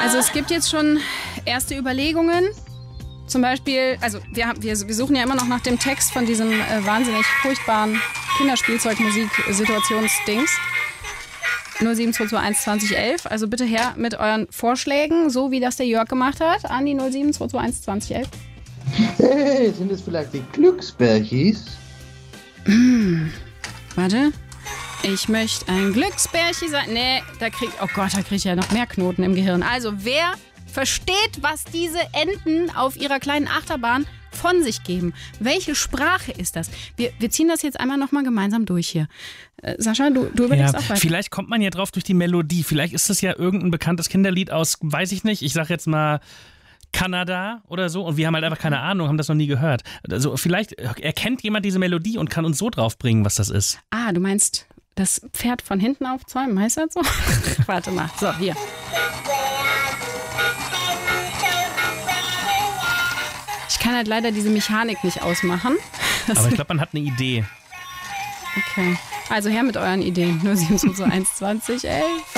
Also es gibt jetzt schon erste Überlegungen. Zum Beispiel, also wir suchen ja immer noch nach dem Text von diesem wahnsinnig furchtbaren Kinderspielzeugmusik-Situationsdings. 07221 2011. Also bitte her mit euren Vorschlägen, so wie das der Jörg gemacht hat, an die 07221 2011. Hey, sind es vielleicht die Glücksbärchis? Warte. Ich möchte ein Glücksbärchen sein. Nee, da krieg ich ja noch mehr Knoten im Gehirn. Also, wer versteht, was diese Enten auf ihrer kleinen Achterbahn von sich geben? Welche Sprache ist das? Wir ziehen das jetzt einmal nochmal gemeinsam durch hier. Sascha, du überlegst auch weiter. Vielleicht kommt man ja drauf durch die Melodie. Vielleicht ist das ja irgendein bekanntes Kinderlied aus, weiß ich nicht, ich sag jetzt mal Kanada oder so, und wir haben halt einfach keine Ahnung, haben das noch nie gehört. Also vielleicht erkennt jemand diese Melodie und kann uns so drauf bringen, was das ist. Ah, du meinst das Pferd von hinten aufzäumen, heißt das so? Warte mal, so, hier. Ich kann halt leider diese Mechanik nicht ausmachen. Aber ich glaube, man hat eine Idee. Okay, also her mit euren Ideen. 07221 2011.